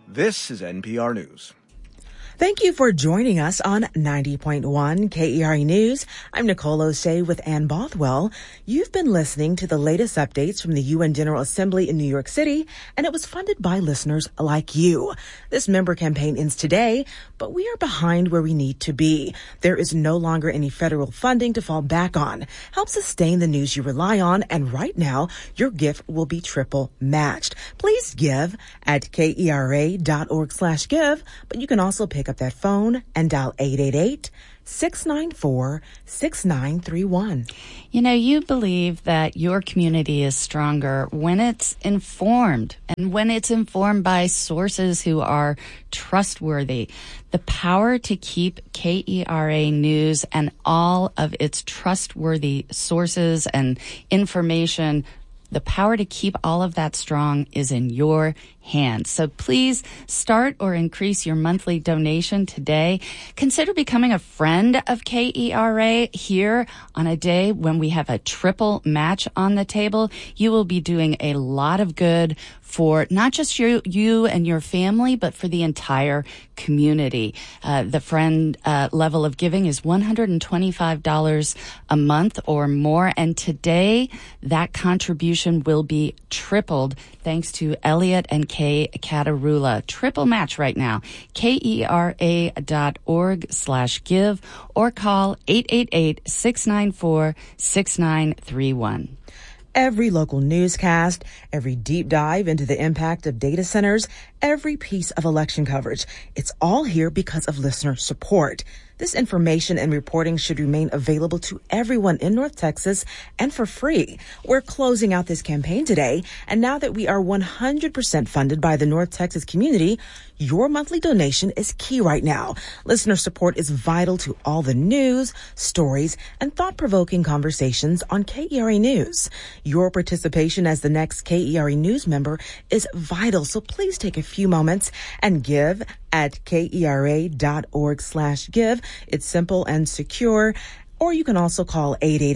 This is NPR News. Thank you for joining us on 90.1 KERE News. I'm Nicole O'Shea with Ann Bothwell. You've been listening to the latest updates from the UN General Assembly in New York City, and it was funded by listeners like you. This member campaign ends today, but we are behind where we need to be. There is no longer any federal funding to fall back on. Help sustain the news you rely on, and right now, your gift will be triple matched. Please give at kera.org/give, but you can also pick up that phone and dial 888-694-6931. You know, you believe that your community is stronger when it's informed and when it's informed by sources who are trustworthy. The power to keep KERA News and all of its trustworthy sources and information, the power to keep all of that strong is in your hands. So please start or increase your monthly donation today. Consider becoming a friend of KERA here on a day when we have a triple match on the table. You will be doing a lot of good for not just you and your family, but for the entire community. The friend level of giving is $125 a month or more. And today, that contribution will be tripled thanks to Elliot and Kay Catarula. Triple match right now. KERA.org/give or call 888-694-6931. Every local newscast, every deep dive into the impact of data centers, every piece of election coverage. It's all here because of listener support. This information and reporting should remain available to everyone in North Texas and for free. We're closing out this campaign today, and now that we are 100% funded by the North Texas community, your monthly donation is key right now. Listener support is vital to all the news, stories, and thought-provoking conversations on KERA News. Your participation as the next KERA News member is vital, so please take a few moments and give at kera.org/give. It's simple and secure. Or you can also call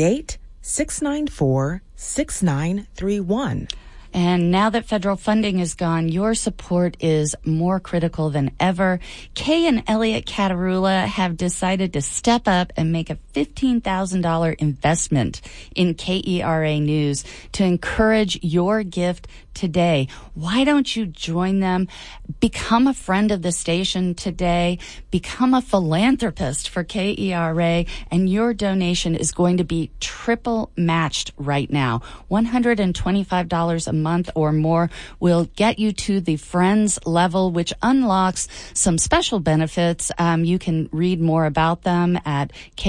888-694-6931. And now that federal funding is gone, your support is more critical than ever. Kay and Elliot Catarula have decided to step up and make a $15,000 investment in KERA News to encourage your gift today. Why don't you join them? Become a friend of the station today. Become a philanthropist for KERA, and your donation is going to be triple matched right now. $125 a month or more will get you to the Friends level, which unlocks some special benefits. You can read more about them at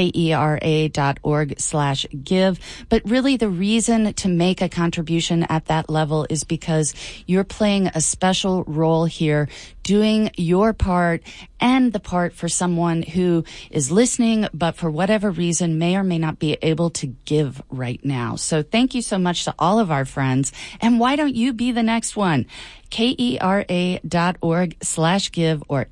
kera.org/give. But really the reason to make a contribution at that level is because you're playing a special role here, doing your part and the part for someone who is listening, but for whatever reason may or may not be able to give right now. So thank you so much to all of our friends. And why don't you be the next one? KERA.org/give or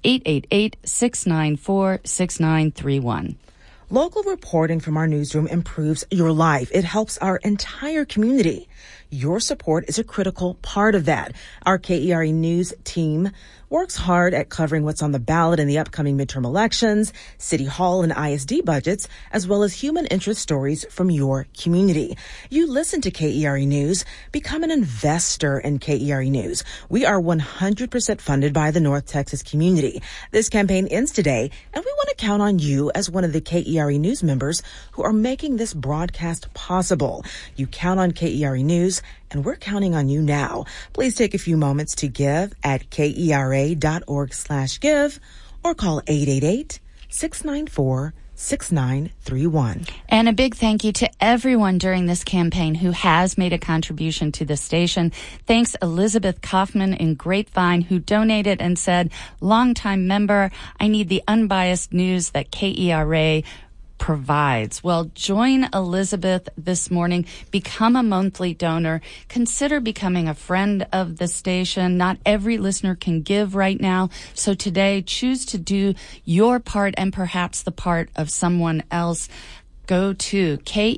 888-694-6931. Local reporting from our newsroom improves your life. It helps our entire community. Your support is a critical part of that. Our KERA News team works hard at covering what's on the ballot in the upcoming midterm elections, City Hall and ISD budgets, as well as human interest stories from your community. You listen to KERA News. Become an investor in KERA News. We are 100% funded by the North Texas community. This campaign ends today, and we want to count on you as one of the KERA News members who are making this broadcast possible. You count on KERA News, and we're counting on you now. Please take a few moments to give at kera.org/give or call 888-694-6931. And a big thank you to everyone during this campaign who has made a contribution to the station. Thanks Elizabeth Kaufman in Grapevine, who donated and said, longtime member, I need the unbiased news that KERA provides. Well, join Elizabeth this morning. Become a monthly donor. Consider becoming a friend of the station. Not every listener can give right now. So today, choose to do your part and perhaps the part of someone else. Go to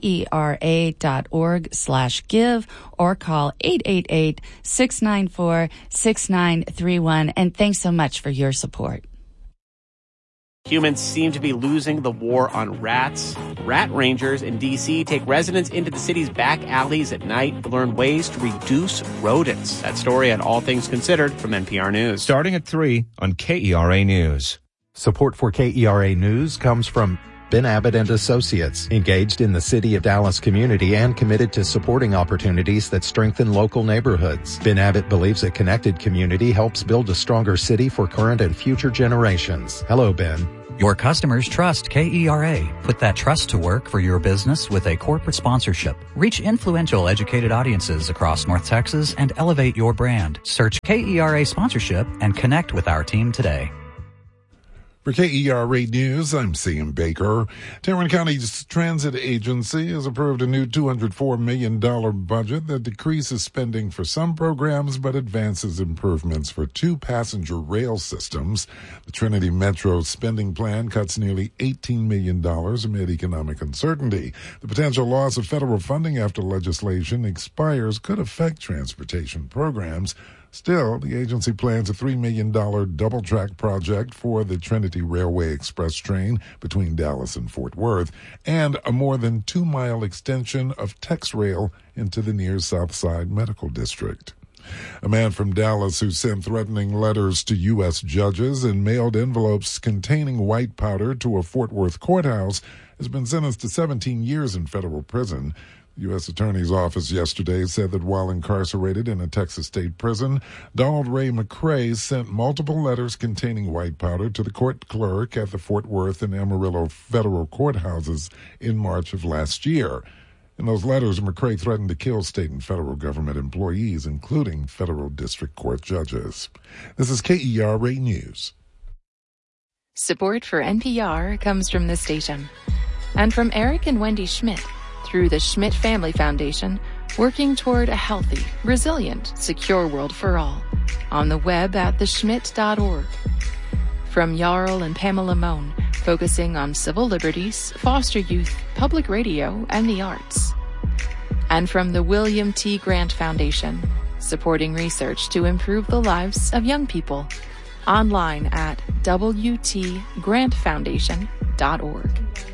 kera.org/give or call 888-694-6931. And thanks so much for your support. Humans seem to be losing the war on rats. Rat rangers in D.C. take residents into the city's back alleys at night to learn ways to reduce rodents. That story at All Things Considered from NPR News. Starting at 3 on KERA News. Support for KERA News comes from Ben Abbott and Associates, engaged in the City of Dallas community and committed to supporting opportunities that strengthen local neighborhoods. Ben Abbott believes a connected community helps build a stronger city for current and future generations. Hello, Ben. Your customers trust KERA. Put that trust to work for your business with a corporate sponsorship. Reach influential, educated audiences across North Texas and elevate your brand. Search KERA sponsorship and connect with our team today. For KERA News, I'm Sam Baker. Tarrant County's Transit Agency has approved a new $204 million budget that decreases spending for some programs but advances improvements for 2 passenger rail systems. The Trinity Metro spending plan cuts nearly $18 million amid economic uncertainty. The potential loss of federal funding after legislation expires could affect transportation programs. Still, the agency plans a $3 million double-track project for the Trinity Railway Express train between Dallas and Fort Worth, and a more than 2-mile extension of TexRail into the near South Side Medical District. A man from Dallas who sent threatening letters to U.S. judges and mailed envelopes containing white powder to a Fort Worth courthouse has been sentenced to 17 years in federal prison. The U.S. Attorney's Office yesterday said that while incarcerated in a Texas state prison, Donald Ray McCrae sent multiple letters containing white powder to the court clerk at the Fort Worth and Amarillo federal courthouses in March of last year. In those letters, McCrae threatened to kill state and federal government employees, including federal district court judges. This is KERA News. Support for NPR comes from this station and from Eric and Wendy Schmidt through the Schmidt Family Foundation, working toward a healthy, resilient, secure world for all. On the web at theschmidt.org. From Jarl and Pamela Mohn, focusing on civil liberties, foster youth, public radio, and the arts. And from the William T. Grant Foundation, supporting research to improve the lives of young people. Online at wtgrantfoundation.org.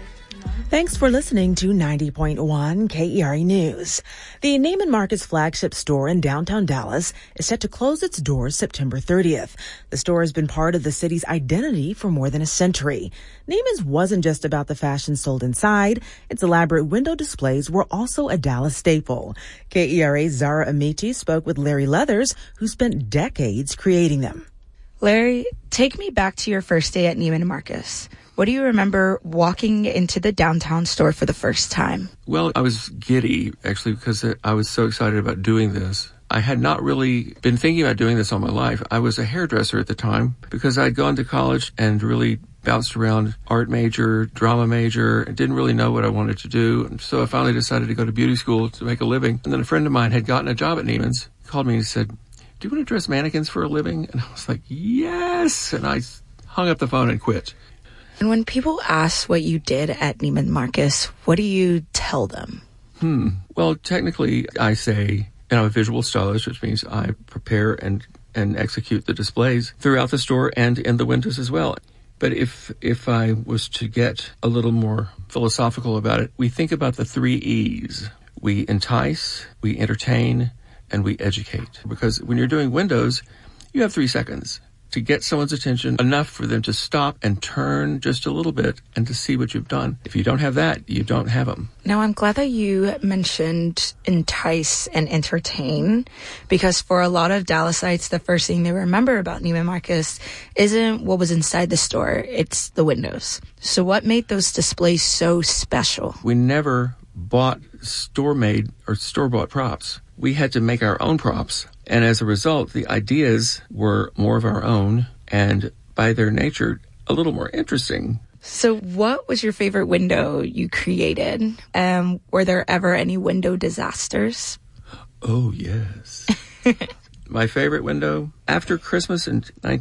Thanks for listening to 90.1 KERA News. The Neiman Marcus flagship store in downtown Dallas is set to close its doors September 30th. The store has been part of the city's identity for more than a century. Neiman's wasn't just about the fashion sold inside. Its elaborate window displays were also a Dallas staple. KERA's Zara Amici spoke with Larry Leathers, who spent decades creating them. Larry, take me back to your first day at Neiman Marcus. What do you remember walking into the downtown store for the first time? Well, I was giddy, actually, because I was so excited about doing this. I had not really been thinking about doing this all my life. I was a hairdresser at the time because I'd gone to college and really bounced around art major, drama major, and didn't really know what I wanted to do. And so I finally decided to go to beauty school to make a living. And then a friend of mine had gotten a job at Neiman's. He called me and he said, "Do you want to dress mannequins for a living?" And I was like, yes! And I hung up the phone and quit. And when people ask what you did at Neiman Marcus, what do you tell them? Well, technically, I say, I'm a visual stylist, which means I prepare and execute the displays throughout the store and in the windows as well. But if I was to get a little more philosophical about it, we think about the 3 E's. We entice, we entertain, and we educate. Because when you're doing windows, you have 3 seconds to get someone's attention, enough for them to stop and turn just a little bit and to see what you've done. If you don't have that, you don't have them. Now, I'm glad that you mentioned entice and entertain, because for a lot of Dallasites, the first thing they remember about Neiman Marcus isn't what was inside the store, it's the windows. So what made those displays so special? We never bought store-made or store-bought props. We had to make our own props. And as a result, the ideas were more of our own and, by their nature, a little more interesting. So what was your favorite window you created? Were there ever any window disasters? Oh, yes. My favorite window, after Christmas in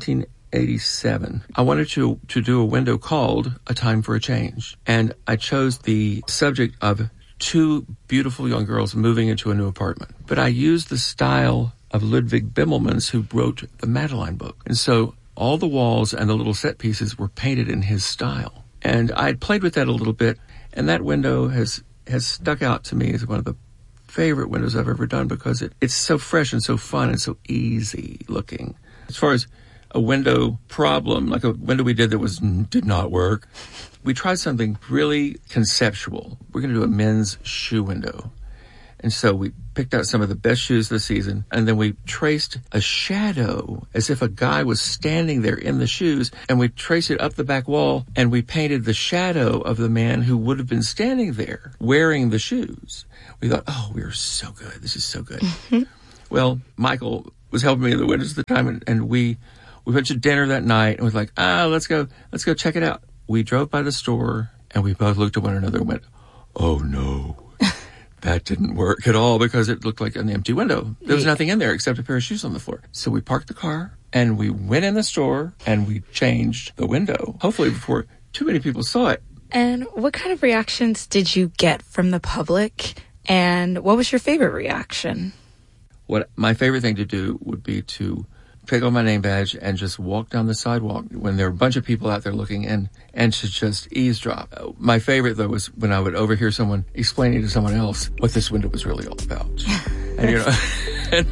1987. I wanted to do a window called A Time for a Change. And I chose the subject of two beautiful young girls moving into a new apartment. But I used the style of Ludwig Bimmelmans, who wrote the Madeline book. And so all the walls and the little set pieces were painted in his style. And I had played with that a little bit, and that window has stuck out to me as one of the favorite windows I've ever done because it's so fresh and so fun and so easy looking. As far as a window problem, like a window we did that did not work, we tried something really conceptual. We're going to do a men's shoe window. And so we picked out some of the best shoes of the season, and then we traced a shadow as if a guy was standing there in the shoes, and we traced it up the back wall, and we painted the shadow of the man who would have been standing there wearing the shoes. We thought, oh, we are so good. This is so good. Well, Michael was helping me in the windows at the time, and we went to dinner that night, and was like, let's go check it out. We drove by the store, and we both looked at one another and went, oh, no. That didn't work at all because it looked like an empty window. There was nothing in there except a pair of shoes on the floor. So we parked the car, and we went in the store, and we changed the window, hopefully before too many people saw it. And what kind of reactions did you get from the public, and what was your favorite reaction? My favorite thing to do would be to pick up my name badge and just walk down the sidewalk when there are a bunch of people out there looking and to just eavesdrop. My favorite, though, was when I would overhear someone explaining to someone else what this window was really all about. And, and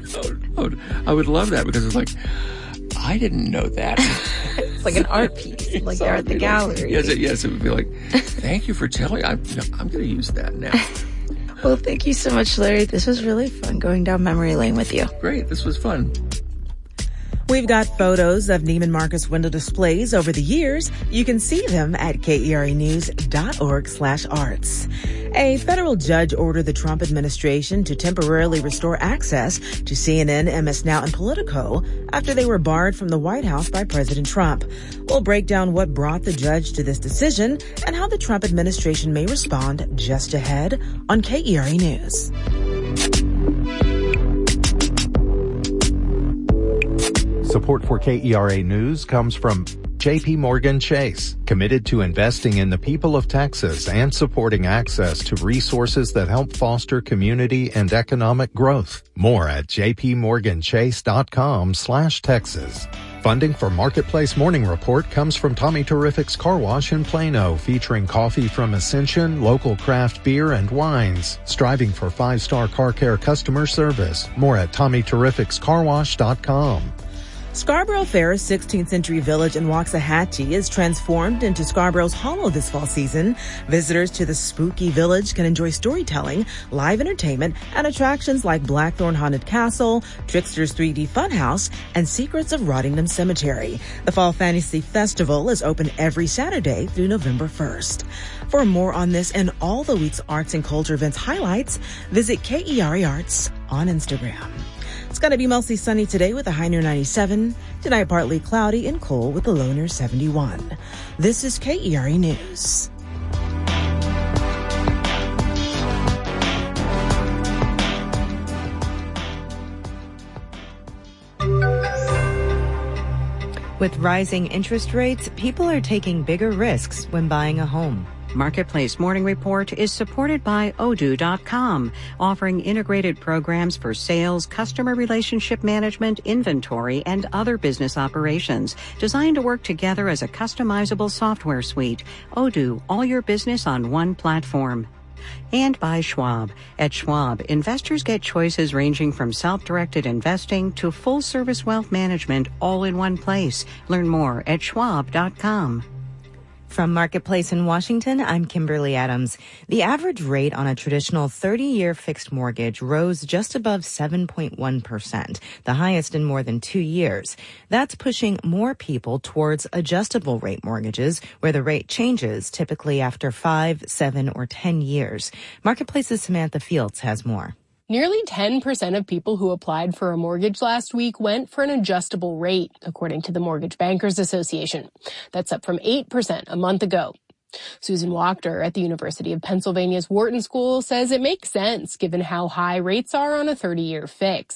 I would love that because it's like, I didn't know that. It's like an art piece, like they're at the gallery. Yes, it would be like, thank you for telling. I'm going to use that now. Well, thank you so much, Larry. This was really fun going down memory lane with you. Great. This was fun. We've got photos of Neiman Marcus window displays over the years. You can see them at KERAnews.org/arts. A federal judge ordered the Trump administration to temporarily restore access to CNN, MS Now, and Politico after they were barred from the White House by President Trump. We'll break down what brought the judge to this decision and how the Trump administration may respond just ahead on KERA News. Support for KERA News comes from J.P. Morgan Chase, committed to investing in the people of Texas and supporting access to resources that help foster community and economic growth. More at jpmorganchase.com/Texas. Funding for Marketplace Morning Report comes from Tommy Terrific's Car Wash in Plano, featuring coffee from Ascension, local craft beer and wines, striving for 5-star car care customer service. More at TommyTerrificsCarWash.com. Scarborough Fair's 16th Century Village in Waxahachie is transformed into Scarborough's Hollow this fall season. Visitors to the spooky village can enjoy storytelling, live entertainment, and attractions like Blackthorn Haunted Castle, Trickster's 3D Funhouse, and Secrets of Rottingham Cemetery. The Fall Fantasy Festival is open every Saturday through November 1st. For more on this and all the week's arts and culture events highlights, visit KERA Arts on Instagram. It's going to be mostly sunny today with a high near 97. Tonight, partly cloudy and cool with a low near 71. This is KERA News. With rising interest rates, people are taking bigger risks when buying a home. Marketplace Morning Report is supported by Odoo.com, offering integrated programs for sales, customer relationship management, inventory, and other business operations, designed to work together as a customizable software suite. Odoo, all your business on one platform. And by Schwab. At Schwab, investors get choices ranging from self-directed investing to full-service wealth management all in one place. Learn more at Schwab.com. From Marketplace in Washington, I'm Kimberly Adams. The average rate on a traditional 30-year fixed mortgage rose just above 7.1%, the highest in more than 2 years. That's pushing more people towards adjustable rate mortgages, where the rate changes typically after 5, 7, or 10 years. Marketplace's Samantha Fields has more. Nearly 10% of people who applied for a mortgage last week went for an adjustable rate, according to the Mortgage Bankers Association. That's up from 8% a month ago. Susan Wachter at the University of Pennsylvania's Wharton School says it makes sense given how high rates are on a 30-year fixed.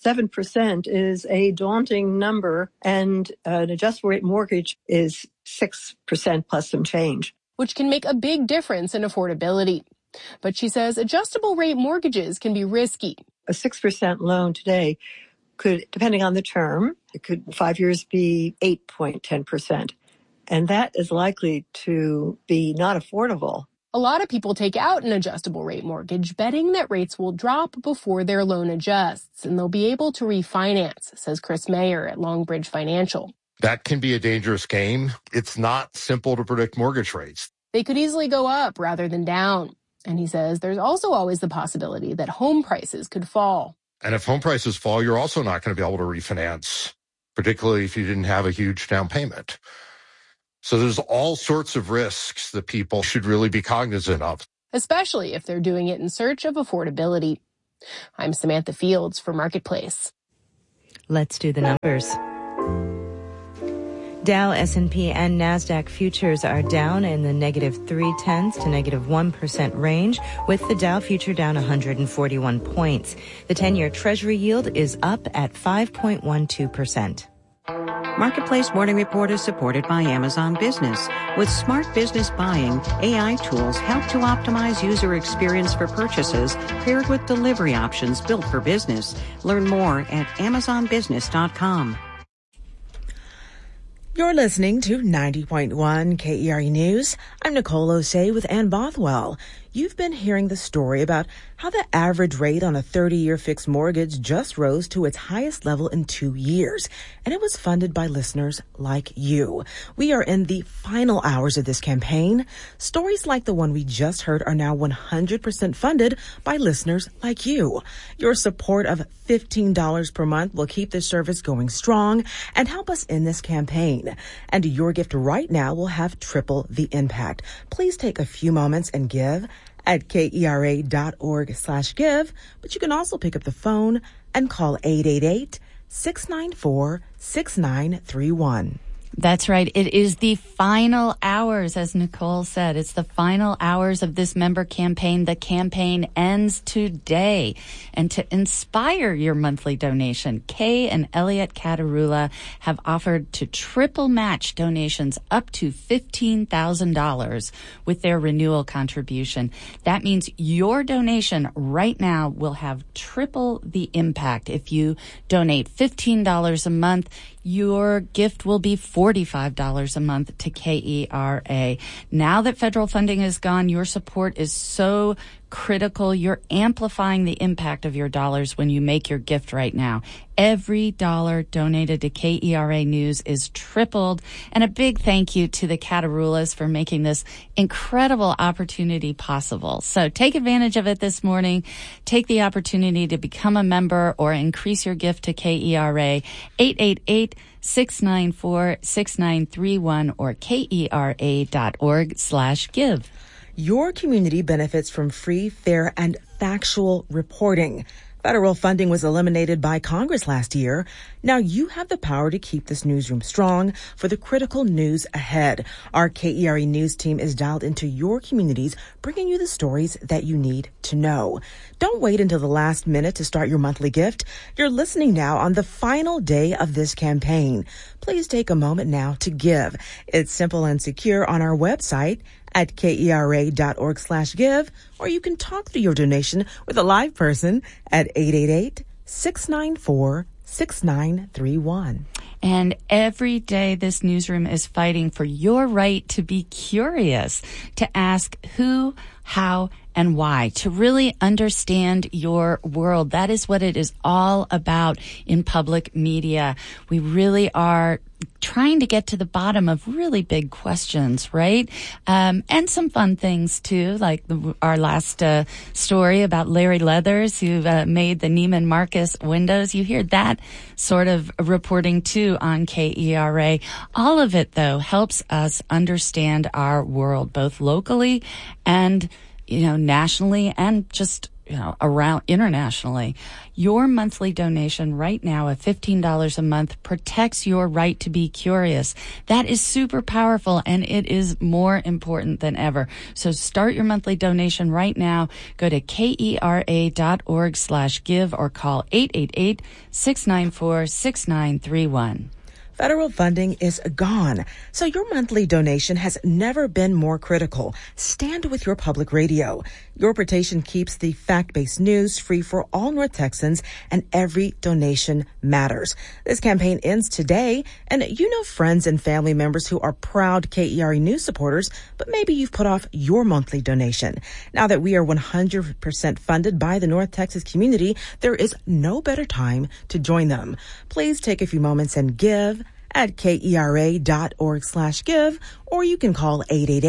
7% is a daunting number, and an adjustable rate mortgage is 6% plus some change, which can make a big difference in affordability. But she says adjustable rate mortgages can be risky. A 6% loan today could, depending on the term, it could 5 years be 8.10%. And that is likely to be not affordable. A lot of people take out an adjustable rate mortgage, betting that rates will drop before their loan adjusts, and they'll be able to refinance, says Chris Mayer at Longbridge Financial. That can be a dangerous game. It's not simple to predict mortgage rates. They could easily go up rather than down. And he says there's also always the possibility that home prices could fall. And if home prices fall, you're also not going to be able to refinance, particularly if you didn't have a huge down payment. So there's all sorts of risks that people should really be cognizant of, especially if they're doing it in search of affordability. I'm Samantha Fields for Marketplace. Let's do the numbers. Dow, S&P, and NASDAQ futures are down in the negative 0.3% to negative 1% range, with the Dow future down 141 points. The 10-year Treasury yield is up at 5.12%. Marketplace Morning Report is supported by Amazon Business. With smart business buying, AI tools help to optimize user experience for purchases paired with delivery options built for business. Learn more at amazonbusiness.com. You're listening to 90.1 KERE News. I'm Nicole Osei with Ann Bothwell. You've been hearing the story about how the average rate on a 30-year fixed mortgage just rose to its highest level in 2 years, and it was funded by listeners like you. We are in the final hours of this campaign. Stories like the one we just heard are now 100% funded by listeners like you. Your support of $15 per month will keep this service going strong and help us in this campaign. And your gift right now will have triple the impact. Please take a few moments and give at kera.org/give, but you can also pick up the phone and call 888-694-6931. That's right. It is the final hours, as Nicole said. It's the final hours of this member campaign. The campaign ends today. And to inspire your monthly donation, Kay and Elliot Catarula have offered to triple match donations up to $15,000 with their renewal contribution. That means your donation right now will have triple the impact. If you donate $15 a month, your gift will be $45 a month to KERA. Now that federal funding is gone, your support is so critical. You're amplifying the impact of your dollars when you make your gift right now. Every dollar donated to KERA News is tripled. And a big thank you to the Catarulas for making this incredible opportunity possible. So take advantage of it this morning. Take the opportunity to become a member or increase your gift to KERA. 888-694-6931 or kera.org/give. Your community benefits from free, fair, and factual reporting. Federal funding was eliminated by Congress last year. Now you have the power to keep this newsroom strong for the critical news ahead. Our KERE News team is dialed into your communities, bringing you the stories that you need to know. Don't wait until the last minute to start your monthly gift. You're listening now on the final day of this campaign. Please take a moment now to give. It's simple and secure on our website at kera.org/give, or you can talk through your donation with a live person at 888-694-6931. And every day this newsroom is fighting for your right to be curious, to ask who, how, and why, to really understand your world. That is what it is all about in public media. We really are trying to get to the bottom of really big questions, right? And some fun things too, like our last story about Larry Leathers, who made the Neiman Marcus windows. You hear that sort of reporting too on KERA. All of it, though, helps us understand our world, both locally and nationally, and just around internationally. Your monthly donation right now of $15 a month protects your right to be curious. That is super powerful, and it is more important than ever. So start your monthly donation right now. Go to kera.org/give or call 888-694-6931. Federal funding is gone, so your monthly donation has never been more critical. Stand with your public radio. Your petition keeps the fact-based news free for all North Texans, and every donation matters. This campaign ends today, and you know friends and family members who are proud KERA News supporters, but maybe you've put off your monthly donation. Now that we are 100% funded by the North Texas community, there is no better time to join them. Please take a few moments and give at kera.org/give, or you can call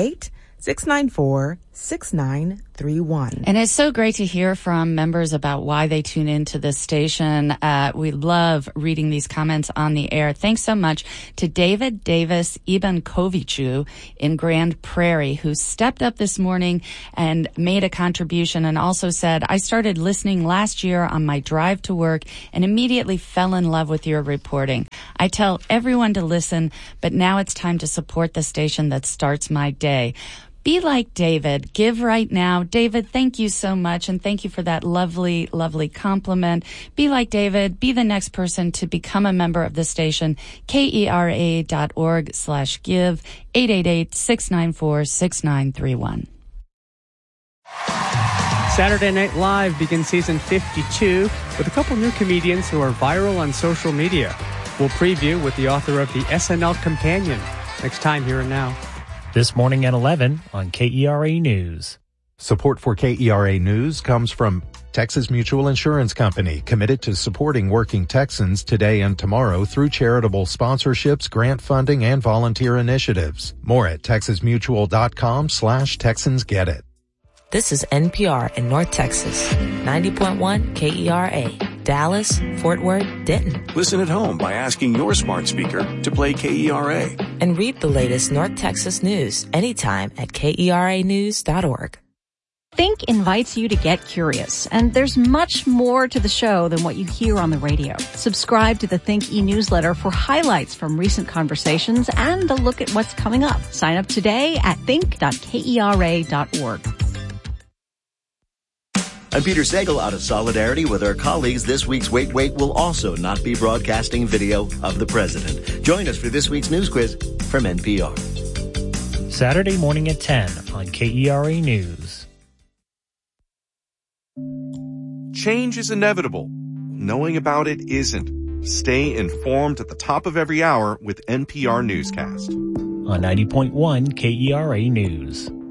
888-694-6931. And it's so great to hear from members about why they tune into this station. We love reading these comments on the air. Thanks so much to David Davis Ibankovichu in Grand Prairie, who stepped up this morning and made a contribution and also said, I started listening last year on my drive to work and immediately fell in love with your reporting. I tell everyone to listen, but now it's time to support the station that starts my day. Be like David. Give right now. David, thank you so much, and thank you for that lovely, lovely compliment. Be like David. Be the next person to become a member of the station. kera.org/give, 888-694-6931. Saturday Night Live begins season 52 with a couple new comedians who are viral on social media. We'll preview with the author of the SNL Companion next time here and now. This morning at 11 on KERA News. Support for KERA News comes from Texas Mutual Insurance Company, committed to supporting working Texans today and tomorrow through charitable sponsorships, grant funding, and volunteer initiatives. More at texasmutual.com/TexansGetIt. This is NPR in North Texas, 90.1 KERA, Dallas, Fort Worth, Denton. Listen at home by asking your smart speaker to play KERA. And read the latest North Texas news anytime at KERAnews.org. Think invites you to get curious, and there's much more to the show than what you hear on the radio. Subscribe to the Think e-newsletter for highlights from recent conversations and a look at what's coming up. Sign up today at think.kera.org. I'm Peter Sagal. Out of solidarity with our colleagues, this week's Wait Wait will also not be broadcasting video of the president. Join us for this week's news quiz from NPR. Saturday morning at 10 on KERA News. Change is inevitable. Knowing about it isn't. Stay informed at the top of every hour with NPR Newscast. On 90.1 KERA News.